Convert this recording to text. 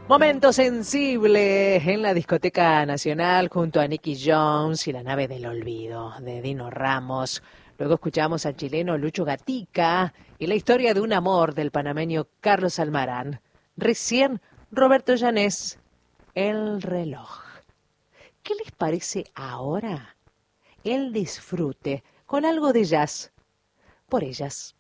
Momento sensible en la discoteca nacional junto a Nicky Jones y la nave del olvido de Dino Ramos. Luego escuchamos al chileno Lucho Gatica y la historia de un amor del panameño Carlos Almarán. Recién Roberto Llanés, El reloj. ¿Qué les parece ahora? El disfrute con algo de jazz. Por ellas.